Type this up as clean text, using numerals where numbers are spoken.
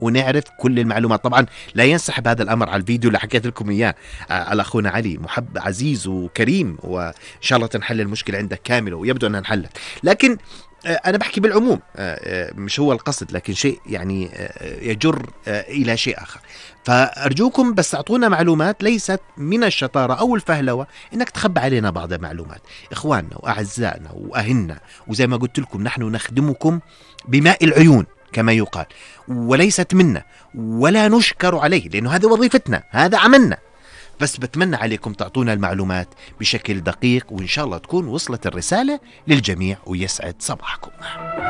ونعرف كل المعلومات. طبعا لا ينسحب هذا الأمر على الفيديو اللي حكيت لكم إياه على أخونا علي، محب عزيز وكريم، وإن شاء الله تنحل المشكلة عندك كاملة، ويبدو أنها انحلت. لكن أنا بحكي بالعموم، مش هو القصد، لكن شيء يعني يجر إلى شيء آخر. فأرجوكم بس أعطونا معلومات ليست من الشطارة أو الفهلوة إنك تخبى علينا بعض المعلومات. إخواننا وأعزائنا وأهلنا، وزي ما قلت لكم نحن نخدمكم بماء العيون كما يقال، وليست منا ولا نشكر عليه، لأنه هذه وظيفتنا، هذا عملنا. بس بتمنى عليكم تعطونا المعلومات بشكل دقيق، وإن شاء الله تكون وصلت الرسالة للجميع، ويسعد صباحكم.